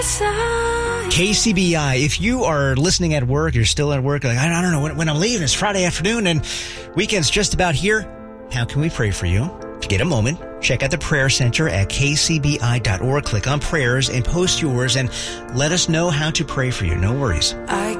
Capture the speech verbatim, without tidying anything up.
K C B I, if you are listening at work, you're still at work, like, I don't know, when, when I'm leaving, it's Friday afternoon and weekend's just about here. How can we pray for you? To get a moment, check out the prayer center at k c b i dot org. Click on prayers and post yours and let us know how to pray for you. No worries. I